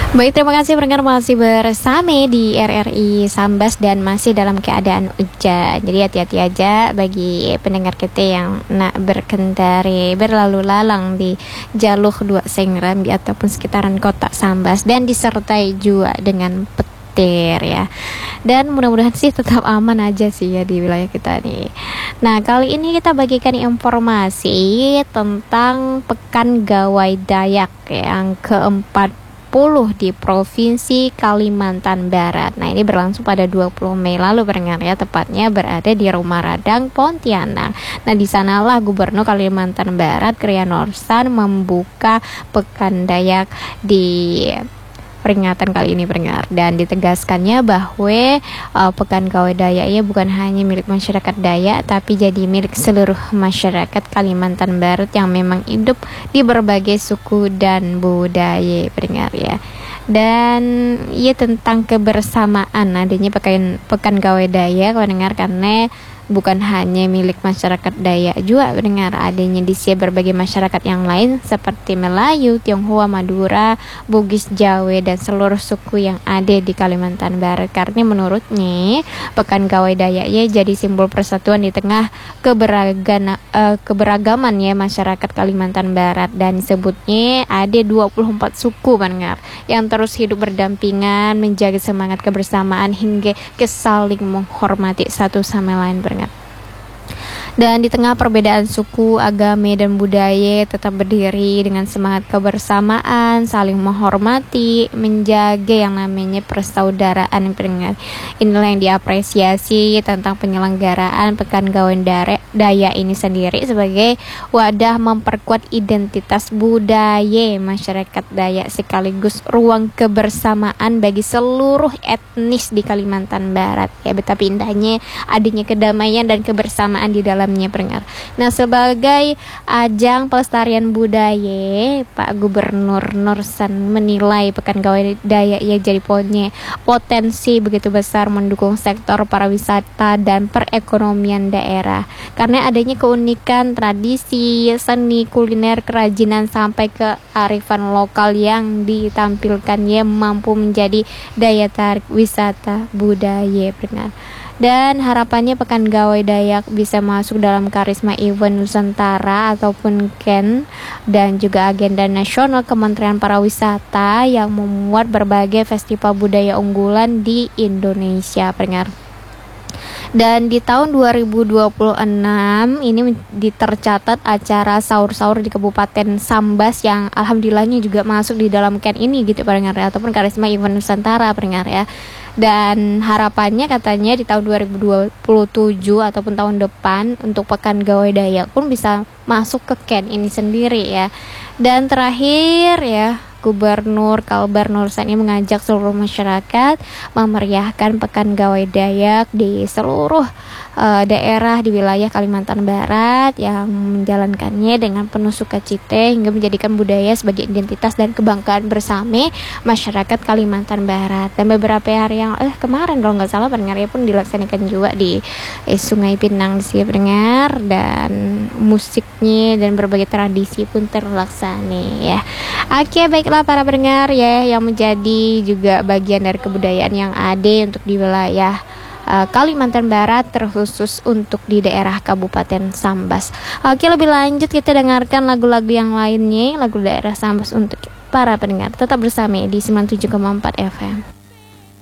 Baik, terima kasih pendengar, masih bersama di RRI Sambas dan masih dalam keadaan hujan. Jadi hati-hati aja bagi pendengar kita yang nak berkendara berlalu lalang di jalur 2 Sengrambi ataupun sekitaran kota Sambas dan disertai juga dengan petir ya. Dan mudah-mudahan sih tetap aman aja sih ya di wilayah kita nih. Nah, kali ini kita bagikan informasi tentang Pekan Gawai Dayak yang keempat di Provinsi Kalimantan Barat. Nah, ini berlangsung pada 20 Mei lalu pendengar ya, tepatnya berada di Rumah Radang, Pontianak. Nah, di sanalah Gubernur Kalimantan Barat Krian Nursan membuka Pekan Dayak di peringatan kali ini pendengar, dan ditegaskannya bahwa Pekan Gawai Dayaknya bukan hanya milik masyarakat Dayak tapi jadi milik seluruh masyarakat Kalimantan Barat yang memang hidup di berbagai suku dan budaya pendengar ya. Dan ya, tentang kebersamaan adanya Pekan Gawai Dayak pendengar, karena bukan hanya milik masyarakat Dayak juga pendengar, adanya di sini berbagai masyarakat yang lain seperti Melayu, Tionghoa, Madura, Bugis, Jawa dan seluruh suku yang ada di Kalimantan Barat. Karena menurutnya Pekan Gawai Dayaknya jadi simbol persatuan di tengah keberagaman ya masyarakat Kalimantan Barat, dan disebutnya ada 24 suku pendengar yang terus hidup berdampingan, menjaga semangat kebersamaan hingga saling menghormati satu sama lain pendengar. Dan di tengah perbedaan suku, agama, dan budaya tetap berdiri dengan semangat kebersamaan, saling menghormati, menjaga yang namanya persaudaraan pendengar. Inilah yang diapresiasi tentang penyelenggaraan Pekan Gawai Dayak ini sendiri sebagai wadah memperkuat identitas budaya masyarakat Dayak sekaligus ruang kebersamaan bagi seluruh etnis di Kalimantan Barat. Ya, betapa indahnya adanya kedamaian dan kebersamaan di dalamnya pendengar. Nah, sebagai ajang pelestarian budaya, Pak Gubernur Nursan menilai Pekan Gawai Dayak yang jadi punya potensi begitu besar mendukung sektor pariwisata dan perekonomian daerah. Karena adanya keunikan tradisi, seni, kuliner, kerajinan sampai ke arifan lokal yang ditampilkannya mampu menjadi daya tarik wisata budaya pendengar. Dan harapannya Pekan Gawai Dayak bisa masuk dalam karisma event Nusantara ataupun KEN dan juga agenda nasional Kementerian Pariwisata yang memuat berbagai festival budaya unggulan di Indonesia pendengar. Dan di tahun 2026 ini tercatat acara sahur-sahur di Kabupaten Sambas yang alhamdulillahnya juga masuk di dalam KEN ini gitu pendengar ya, ataupun karisma event Nusantara pendengar ya. Dan harapannya katanya di tahun 2027 ataupun tahun depan untuk Pekan Gawai Dayak pun bisa masuk ke KEN ini sendiri ya. Dan terakhir ya, Gubernur Kalbar Nursan ini mengajak seluruh masyarakat memeriahkan Pekan Gawai Dayak di seluruh daerah di wilayah Kalimantan Barat yang menjalankannya dengan penuh sukacita hingga menjadikan budaya sebagai identitas dan kebanggaan bersama masyarakat Kalimantan Barat. Dan beberapa hari yang kemarin kalau nggak salah pendengar ya pun dilaksanakan juga di Sungai Pinang di sini pendengar, dan musiknya dan berbagai tradisi pun terlaksana ya. Oke, baiklah para pendengar ya, yang menjadi juga bagian dari kebudayaan yang ada untuk di wilayah Kalimantan Barat, terkhusus untuk di daerah Kabupaten Sambas. Oke, lebih lanjut kita dengarkan lagu-lagu yang lainnya, lagu daerah Sambas untuk para pendengar. Tetap bersama di 97,4 FM.